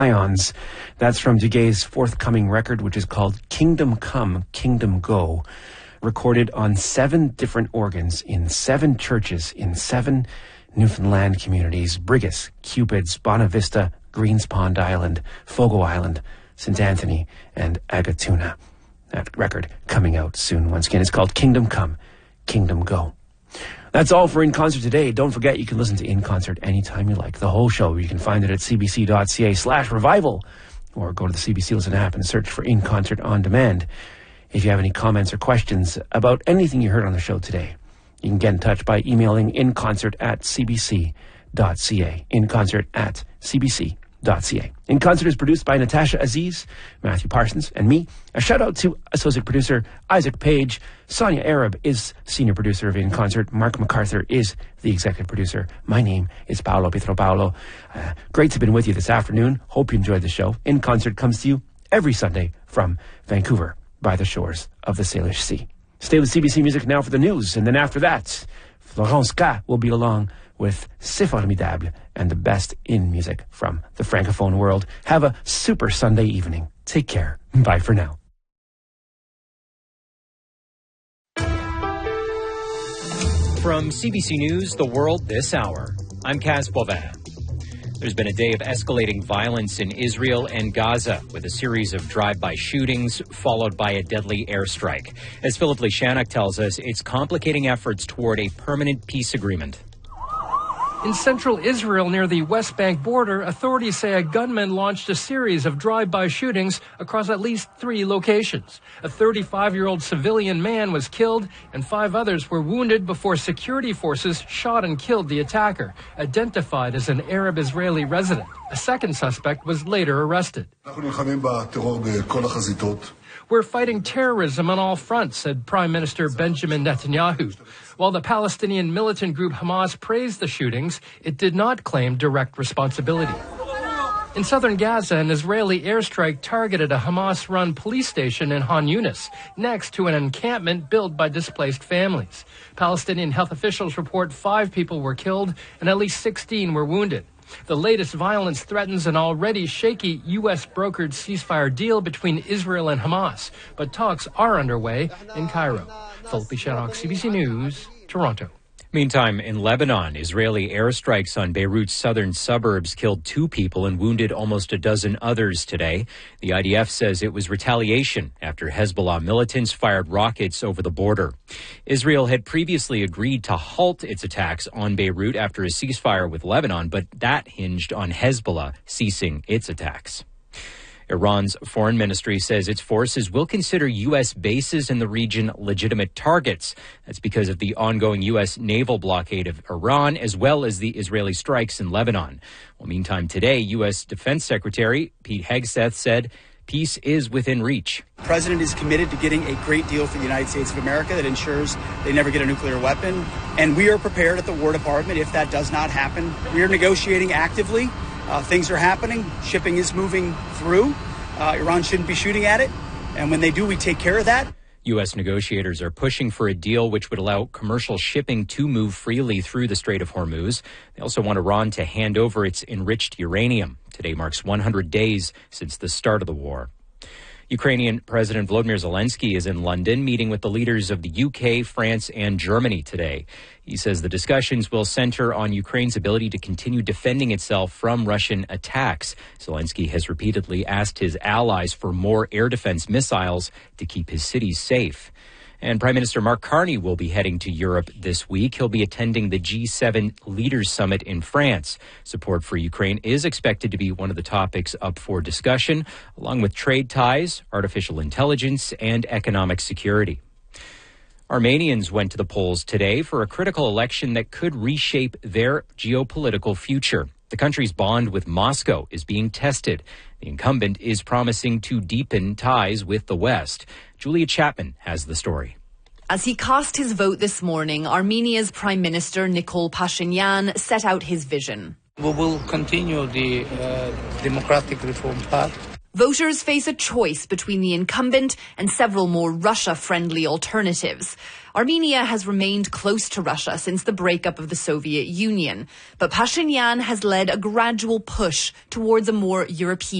Ions. That's from Duguay's forthcoming record, which is called Kingdom Come, Kingdom Go, recorded on 7 different organs in 7 churches in 7 Newfoundland communities: Brigus, Cupids, Bonavista, Greens Pond Island, Fogo Island, St. Anthony, and Agatuna. That record coming out soon. Once again, it's called Kingdom Come, Kingdom Go. That's all for In Concert today. Don't forget, you can listen to In Concert anytime you like. The whole show, you can find it at cbc.ca/revival, or go to the CBC Listen app and search for In Concert On Demand. If you have any comments or questions about anything you heard on the show today, you can get in touch by emailing inconcert@cbc.ca. Inconcert@cbc.ca. In Concert is produced by Natasha Aziz, Matthew Parsons, and me. A shout out to associate producer Isaac Page. Sonia Arab is senior producer of In Concert. Mark MacArthur is the executive producer. My name is Paolo Pietropaolo. Great to have been with you this afternoon. Hope you enjoyed the show. In Concert comes to you every Sunday from Vancouver by the shores of the Salish Sea. Stay with CBC Music now for the news, and then after that, Florence K will be along with C'est Formidable and the best in music from the Francophone world. Have a super Sunday evening. Take care. Bye for now. From CBC News, The World This Hour, I'm Kaz Bovin. There's been a day of escalating violence in Israel and Gaza, with a series of drive-by shootings followed by a deadly airstrike. As Philip Lishanak tells us, it's complicating efforts toward a permanent peace agreement. In central Israel near the West Bank border, authorities say a gunman launched a series of drive-by shootings across at least 3 locations. A 35-year-old civilian man was killed and 5 others were wounded before security forces shot and killed the attacker, identified as an Arab-Israeli resident. A second suspect was later arrested. We're fighting terrorism on all fronts, said Prime Minister Benjamin Netanyahu. While the Palestinian militant group Hamas praised the shootings, it did not claim direct responsibility. In southern Gaza, an Israeli airstrike targeted a Hamas-run police station in Han Yunis, next to an encampment built by displaced families. Palestinian health officials report 5 people were killed and at least 16 were wounded. The latest violence threatens an already shaky U.S.-brokered ceasefire deal between Israel and Hamas, but talks are underway in Cairo. Philip Lishanak, CBC News, Toronto. Meantime, in Lebanon, Israeli airstrikes on Beirut's southern suburbs killed 2 people and wounded almost a dozen others today. The IDF says it was retaliation after Hezbollah militants fired rockets over the border. Israel had previously agreed to halt its attacks on Beirut after a ceasefire with Lebanon, but that hinged on Hezbollah ceasing its attacks. Iran's foreign ministry says its forces will consider U.S. bases in the region legitimate targets. That's because of the ongoing U.S. naval blockade of Iran, as well as the Israeli strikes in Lebanon. Well, meantime, today, U.S. Defense Secretary Pete Hegseth said peace is within reach. The president is committed to getting a great deal for the United States of America that ensures they never get a nuclear weapon. And we are prepared at the War Department if that does not happen. We are negotiating actively. Things are happening. Shipping is moving through. Iran shouldn't be shooting at it. And when they do, we take care of that. U.S. negotiators are pushing for a deal which would allow commercial shipping to move freely through the Strait of Hormuz. They also want Iran to hand over its enriched uranium. Today marks 100 days since the start of the war. Ukrainian President Volodymyr Zelensky is in London meeting with the leaders of the UK, France, and Germany today. He says the discussions will center on Ukraine's ability to continue defending itself from Russian attacks. Zelensky has repeatedly asked his allies for more air defense missiles to keep his cities safe. And Prime Minister Mark Carney will be heading to Europe this week. He'll be attending the G7 Leaders Summit in France. Support for Ukraine is expected to be one of the topics up for discussion, along with trade ties, artificial intelligence, and economic security. Armenians went to the polls today for a critical election that could reshape their geopolitical future. The country's bond with Moscow is being tested. The incumbent is promising to deepen ties with the West. Julia Chapman has the story. As he cast his vote this morning, Armenia's Prime Minister Nikol Pashinyan set out his vision. We will continue the democratic reform path. Voters face a choice between the incumbent and several more Russia-friendly alternatives. Armenia has remained close to Russia since the breakup of the Soviet Union, but Pashinyan has led a gradual push towards a more European